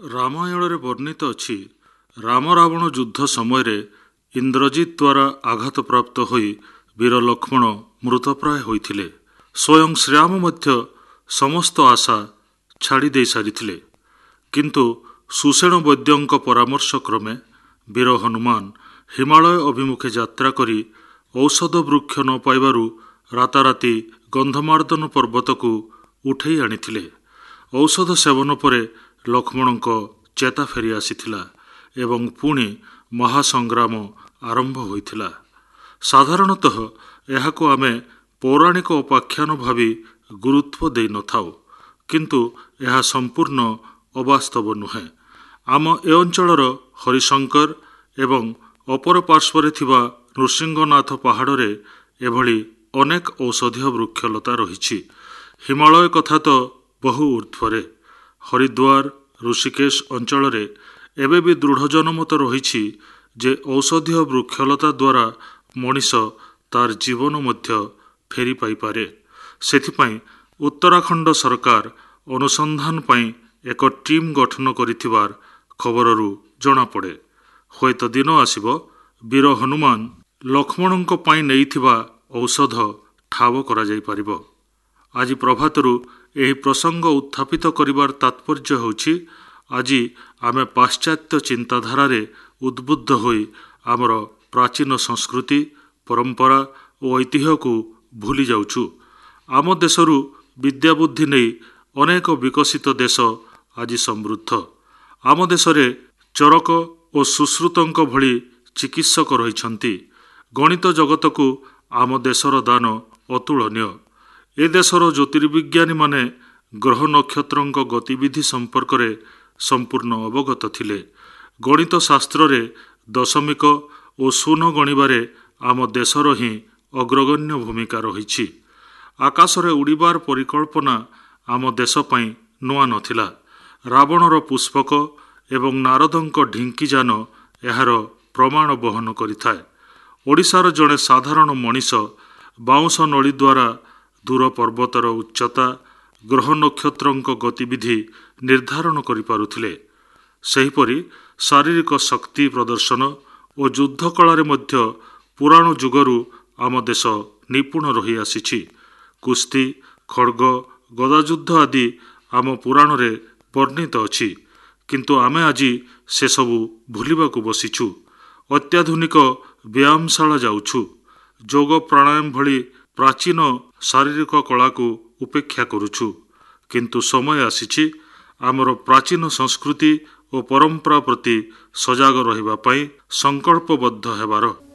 ରାମାୟଣରେ ବର୍ଣ୍ଣିତ ଅଛି ରାମ ରାବଣ ଯୁଦ୍ଧ ସମୟରେ ଇନ୍ଦ୍ରଜିତ୍ ଦ୍ୱାରା ଆଘାତପ୍ରାପ୍ତ ହୋଇ ବୀର ଲକ୍ଷ୍ମଣ ମୃତପ୍ରାୟ ହୋଇଥିଲେ। ସ୍ୱୟଂ ଶ୍ରୀରାମ ମଧ୍ୟ ସମସ୍ତ ଆଶା ଛାଡ଼ି ଦେଇ ସାରିଥିଲେ। କିନ୍ତୁ ସୁଷେଣ ବୈଦ୍ୟଙ୍କ ପରାମର୍ଶ କ୍ରମେ ବୀର ହନୁମାନ ହିମାଳୟ ଅଭିମୁଖେ ଯାତ୍ରା କରି ଔଷଧ ବୃକ୍ଷ ନ ପାଇବାରୁ ରାତାରାତି ଗନ୍ଧମାର୍ଦ୍ଦନ ପର୍ବତକୁ ଉଠେଇ ଆଣିଥିଲେ। ଔଷଧ ସେବନ ପରେ ଲକ୍ଷ୍ମଣଙ୍କ ଚେତା ଫେରି ଆସିଥିଲା ଏବଂ ପୁଣି ମହାସଂଗ୍ରାମ ଆରମ୍ଭ ହୋଇଥିଲା। ସାଧାରଣତଃ ଏହାକୁ ଆମେ ପୌରାଣିକ ଉପାଖ୍ୟାନ ଭାବି ଗୁରୁତ୍ୱ ଦେଇନଥାଉ, କିନ୍ତୁ ଏହା ସମ୍ପୂର୍ଣ୍ଣ ଅବାସ୍ତବ ନୁହେଁ। ଆମ ଏ ଅଞ୍ଚଳର ହରିଶଙ୍କର ଏବଂ ଅପର ପାର୍ଶ୍ୱରେ ଥିବା ନୃସିଂହନାଥ ପାହାଡ଼ରେ ଏଭଳି ଅନେକ ଔଷଧୀୟ ବୃକ୍ଷଲତା ରହିଛି। ହିମାଳୟ କଥା ତ ବହୁ ଉର୍ଦ୍ଧ୍ୱରେ। ହରିଦ୍ୱାର ଋଷିକେଶ ଅଞ୍ଚଳରେ ଏବେ ବି ଦୃଢ଼ ଜନମତ ରହିଛି ଯେ ଔଷଧୀୟ ବୃକ୍ଷଲତା ଦ୍ୱାରା ମଣିଷ ତାର ଜୀବନ ମଧ୍ୟ ଫେରି ପାଇପାରେ। ସେଥିପାଇଁ ଉତ୍ତରାଖଣ୍ଡ ସରକାର ଅନୁସନ୍ଧାନ ପାଇଁ ଏକ ଟିମ୍ ଗଠନ କରିଥିବାର ଖବରରୁ ଜଣାପଡ଼େ। ହୁଏତ ଦିନ ଆସିବ ବୀର ହନୁମାନ ଲକ୍ଷ୍ମଣଙ୍କ ପାଇଁ ନେଇଥିବା ଔଷଧ ଠାବ କରାଯାଇପାରିବ। ଆଜି ପ୍ରଭାତରୁ ଏହି ପ୍ରସଙ୍ଗ ଉତ୍ଥାପିତ କରିବାର ତାତ୍ପର୍ଯ୍ୟ ହେଉଛି ଆଜି ଆମେ ପାଶ୍ଚାତ୍ୟ ଚିନ୍ତାଧାରାରେ ଉଦ୍ବୁଦ୍ଧ ହୋଇ ଆମର ପ୍ରାଚୀନ ସଂସ୍କୃତି, ପରମ୍ପରା ଓ ଐତିହ୍ୟକୁ ଭୁଲି ଯାଉଛୁ। ଆମ ଦେଶରୁ ବିଦ୍ୟାବୁଦ୍ଧି ନେଇ ଅନେକ ବିକଶିତ ଦେଶ ଆଜି ସମୃଦ୍ଧ। ଆମ ଦେଶରେ ଚରକ ଓ ସୁଶ୍ରୁତଙ୍କ ଭଳି ଚିକିତ୍ସକ ରହିଛନ୍ତି। ଗଣିତ ଜଗତକୁ ଆମ ଦେଶର ଦାନ ଅତୁଳନୀୟ। ଏ ଦେଶର ଜ୍ୟୋତିର୍ବିଜ୍ଞାନୀମାନେ ଗ୍ରହ ନକ୍ଷତ୍ରଙ୍କ ଗତିବିଧି ସମ୍ପର୍କରେ ସମ୍ପୂର୍ଣ୍ଣ ଅବଗତ ଥିଲେ। ଗଣିତ ଶାସ୍ତ୍ରରେ ଦଶମିକ ଓ ଶୂନ ଗଣିବାରେ ଆମ ଦେଶର ହିଁ ଅଗ୍ରଗଣ୍ୟ ଭୂମିକା ରହିଛି। ଆକାଶରେ ଉଡ଼ିବାର ପରିକଳ୍ପନା ଆମ ଦେଶ ପାଇଁ ନୂଆ ନଥିଲା। ରାବଣର ପୁଷ୍ପକ ଏବଂ ନାରଦଙ୍କ ଢିଙ୍କିଯାନ ଏହାର ପ୍ରମାଣ ବହନ କରିଥାଏ। ଓଡ଼ିଶାର ଜଣେ ସାଧାରଣ ମଣିଷ ବାଉଁଶ ନଳୀ ଦ୍ୱାରା ଦୂର ପର୍ବତର ଉଚ୍ଚତା, ଗ୍ରହ ନକ୍ଷତ୍ରଙ୍କ ଗତିବିଧି ନିର୍ଦ୍ଧାରଣ କରିପାରୁଥିଲେ। ସେହିପରି ଶାରୀରିକ ଶକ୍ତି ପ୍ରଦର୍ଶନ ଓ ଯୁଦ୍ଧ କଳାରେ ମଧ୍ୟ ପୁରାଣ ଯୁଗରୁ ଆମ ଦେଶ ନିପୁଣ ରହି ଆସିଛି। କୁସ୍ତି, ଖଡ଼୍ଗ, ଗଦାଯୁଦ୍ଧ ଆଦି ଆମ ପୁରାଣରେ ବର୍ଣ୍ଣିତ ଅଛି। କିନ୍ତୁ ଆମେ ଆଜି ସେସବୁ ଭୁଲିବାକୁ ବସିଛୁ। ଅତ୍ୟାଧୁନିକ ବ୍ୟାୟାମଶାଳା ଯାଉଛୁ। ଯୋଗ ପ୍ରାଣାୟାମ ଭଳି ପ୍ରାଚୀନ ଶାରୀରିକ କଳାକୁ ଉପେକ୍ଷା କରୁଛୁ। କିନ୍ତୁ ସମୟ ଆସିଛି ଆମର ପ୍ରାଚୀନ ସଂସ୍କୃତି ଓ ପରମ୍ପରା ପ୍ରତି ସଜାଗ ରହିବା ପାଇଁ ସଂକଳ୍ପବଦ୍ଧ ହେବାର।